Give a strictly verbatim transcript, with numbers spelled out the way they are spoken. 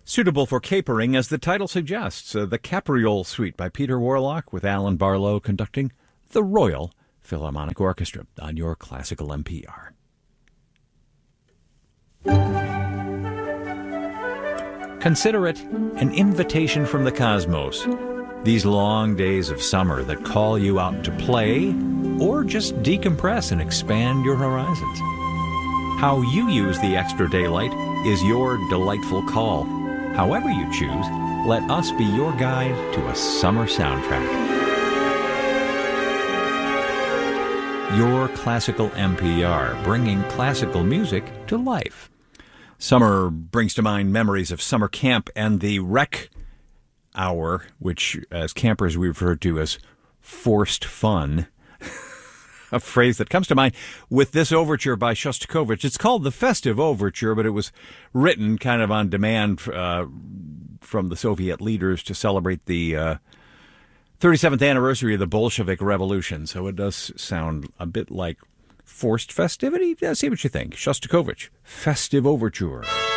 Suitable for capering, as the title suggests, uh, the Capriole Suite by Peter Warlock, with Alan Barlow conducting the Royal Philharmonic Orchestra on your Classical N P R. Consider it an invitation from the cosmos. These long days of summer that call you out to play or just decompress and expand your horizons. How you use the extra daylight is your delightful call. However you choose, let us be your guide to a summer soundtrack. Your Classical N P R, bringing classical music to life. Summer brings to mind memories of summer camp and the rec hour, which as campers we refer to as forced fun. A phrase that comes to mind with this overture by Shostakovich. It's called the Festive Overture, but it was written kind of on demand uh, from the Soviet leaders to celebrate the uh, thirty-seventh anniversary of the Bolshevik Revolution. So it does sound a bit like forced festivity. Yeah, see what you think. Shostakovich, Festive Overture.